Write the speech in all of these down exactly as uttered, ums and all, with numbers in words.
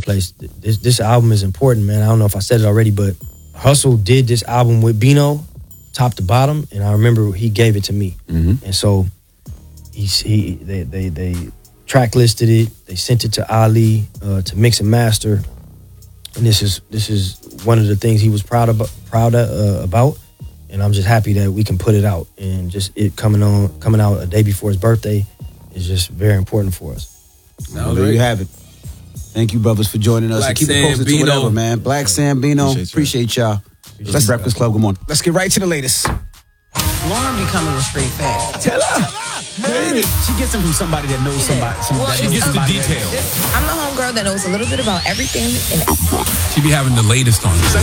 place. This, this album is important, man. I don't know if I said it already, but Hustle did this album with Bino, top to bottom, and I remember he gave it to me. Mm-hmm. And so he's, he they, they they track listed it. They sent it to Ali uh, to mix and master. And this is this is one of the things he was proud of, proud of, uh, about. And I'm just happy that we can put it out. And just it coming on coming out a day before his birthday is just very important for us. Well, there you have it. Thank you, brothers, for joining us. Black And keep it posted to whatever, man. Black Sambino, appreciate, appreciate y'all. Appreciate Let's Breakfast Club. Good morning. Let's get right to the latest. Lauren be coming with straight facts. Tell her. Hey. She gets them from somebody that knows somebody. somebody well, she gets the details. I'm the homegirl that knows a little bit about everything. And she be having the latest on you.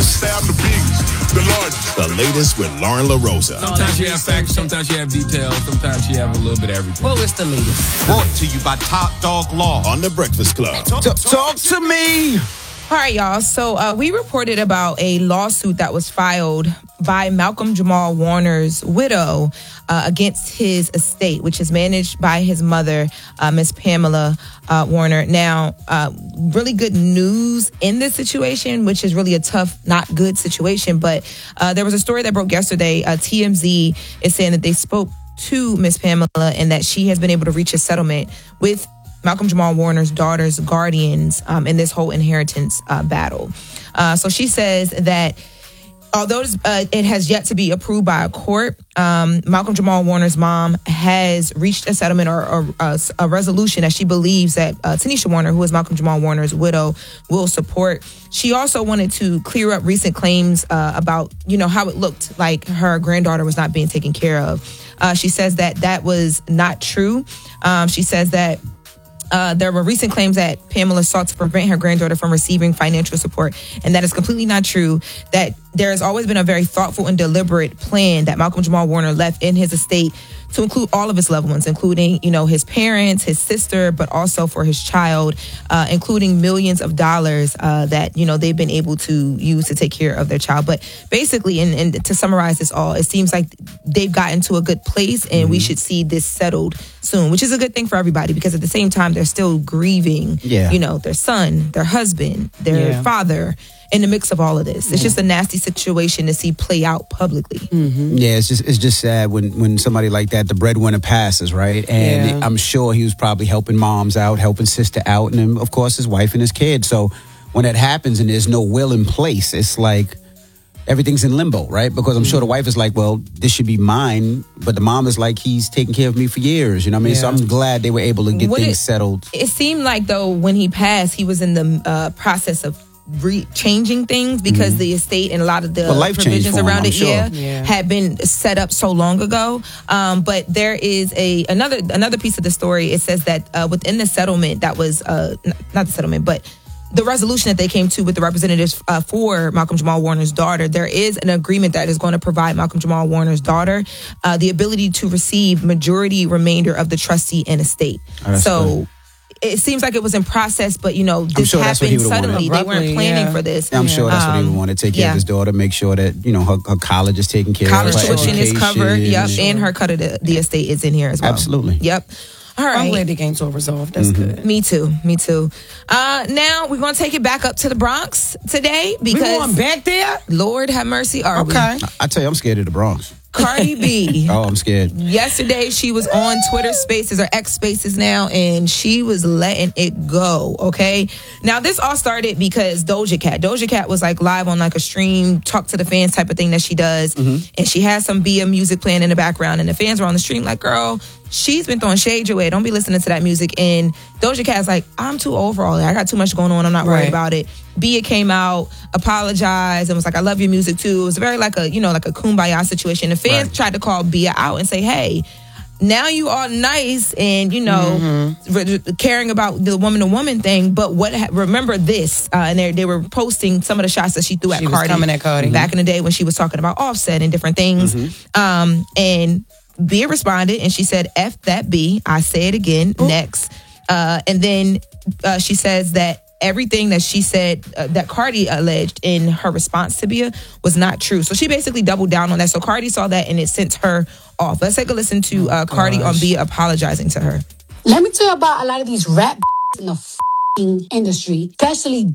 The latest with Lauren LaRosa. Sometimes you have facts, sometimes you have details, sometimes you have a little bit of everything. Well, it's the latest. Brought to you by Top Dog Law on The Breakfast Club. Talk, talk to me. All right, y'all. So uh, we reported about a lawsuit that was filed by Malcolm Jamal Warner's widow uh, against his estate, which is managed by his mother, uh, Miss Pamela uh, Warner. Now, uh, really good news in this situation, which is really a tough, not good situation. But uh, there was a story that broke yesterday. Uh, T M Z is saying that they spoke to Miss Pamela and that she has been able to reach a settlement with Malcolm Jamal Warner's daughter's guardians um, in this whole inheritance uh, battle. Uh, so she says that although uh, it has yet to be approved by a court, um, Malcolm Jamal Warner's mom has reached a settlement or, or uh, a resolution that she believes that uh, Tanisha Warner, who is Malcolm Jamal Warner's widow, will support. She also wanted to clear up recent claims uh, about, you know, how it looked like her granddaughter was not being taken care of. Uh, she says that that was not true. Um, she says that Uh, there were recent claims that Pamela sought to prevent her granddaughter from receiving financial support, and that is completely not true. That there has always been a very thoughtful and deliberate plan that Malcolm Jamal Warner left in his estate to include all of his loved ones, including, you know, his parents, his sister, but also for his child, uh, including millions of dollars uh, that, you know, they've been able to use to take care of their child. But basically, and, and to summarize this all, it seems like they've gotten to a good place, and mm-hmm. we should see this settled soon, which is a good thing for everybody, because at the same time, they're still grieving, yeah. you know, their son, their husband, their yeah. father, in the mix of all of this. It's mm-hmm. just a nasty situation to see play out publicly. Mm-hmm. Yeah, it's just it's just sad when, when somebody like that, the breadwinner, passes, right? And yeah. I'm sure he was probably helping moms out, helping sister out, and then, of course, his wife and his kid. So when that happens and there's no will in place, it's like everything's in limbo, right? Because I'm mm-hmm. sure the wife is like, well, this should be mine. But the mom is like, he's taken care of me for years. You know what I mean? Yeah. So I'm glad they were able to get what things it, settled. It seemed like, though, when he passed, he was in the uh, process of Re- changing things because mm-hmm. the estate and a lot of the well, provisions him, around I'm it sure. yeah, yeah. had been set up so long ago. Um, but there is a another another piece of the story. It says that uh, within the settlement that was uh, n- not the settlement, but the resolution that they came to with the representatives uh, for Malcolm Jamal Warner's daughter, there is an agreement that is going to provide Malcolm Jamal Warner's daughter uh, the ability to receive majority remainder of the trustee and estate. Oh, so. Good. It seems like it was in process, but, you know, this sure happened suddenly. They weren't planning yeah. for this. I'm sure that's um, what he would want to take care yeah. of his daughter, make sure that, you know, her, her college is taken care college of. College tuition is covered, yep, sure. and her cut of the, the estate is in here as well. Absolutely. Yep. All right. I'm glad they came to a resolve. That's mm-hmm. good. Me too. Me too. Uh, now we're going to take it back up to the Bronx today because... We going back there? Lord have mercy, are okay. we? I, I tell you, I'm scared of the Bronx. Cardi B. Oh, I'm scared. Yesterday, she was on Twitter Spaces, or X Spaces now, and she was letting it go, okay? Now, this all started because Doja Cat. Doja Cat was, like, live on, like, a stream, talk to the fans type of thing that she does, mm-hmm. and she has some Bia music playing in the background, and the fans were on the stream like, girl, she's been throwing shade your way. Don't be listening to that music. And Doja Cat's like, I'm too old for all that. I got too much going on. I'm not worried right. about it. Bia came out, apologized, and was like, I love your music too. It was very like a, you know, like a kumbaya situation. The fans right. tried to call Bia out and say, hey, now you are nice and, you know, mm-hmm. re- caring about the woman-to-woman thing, but what? Ha- remember this. Uh, and they they were posting some of the shots that she threw at she Cardi. Was coming at Cardi. Back in the day when she was talking about Offset and different things. Mm-hmm. Um, and Bia responded and she said, F that B. I say it again. Ooh. Next. Uh, and then uh, she says that everything that she said, uh, that Cardi alleged in her response to Bia was not true. So she basically doubled down on that. So Cardi saw that and it sent her off. Let's take a listen to uh, Cardi Gosh. on Bia apologizing to her. Let me tell you about a lot of these rap in the f***ing industry, especially